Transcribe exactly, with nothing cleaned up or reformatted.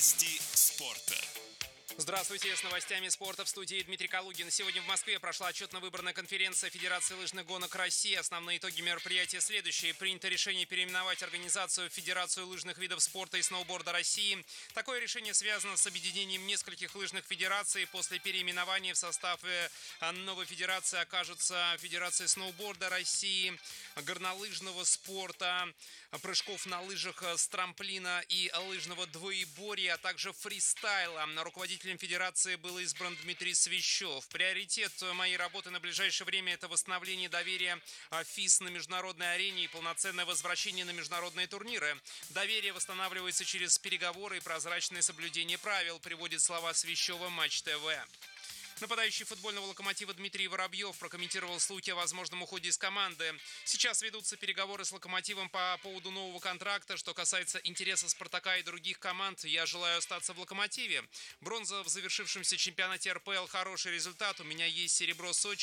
Новости спорта. Здравствуйте, с новостями спорта в студии Дмитрий Калугин. Сегодня в Москве прошла отчетно-выборная конференция Федерации лыжных гонок России. Основные итоги мероприятия следующие. Принято решение переименовать организацию в Федерацию лыжных видов спорта и сноуборда России. Такое решение связано с объединением нескольких лыжных федераций. После переименования в составе новой федерации окажутся Федерация сноуборда России, горнолыжного спорта, прыжков на лыжах с трамплина и лыжного двоеборья, а также фристайла. Руководителем Федерации был избран Дмитрий Свищев. Приоритет моей работы на ближайшее время – это восстановление доверия ФИС на международной арене и полноценное возвращение на международные турниры. Доверие восстанавливается через переговоры и прозрачное соблюдение правил, приводит слова Свищева Матч ТВ. Нападающий футбольного «Локомотива» Дмитрий Воробьев прокомментировал слухи о возможном уходе из команды. Сейчас ведутся переговоры с «Локомотивом» по поводу нового контракта. Что касается интереса «Спартака» и других команд, я желаю остаться в «Локомотиве». Бронза в завершившемся чемпионате эр пэ эл – хороший результат. У меня есть серебро Сочи.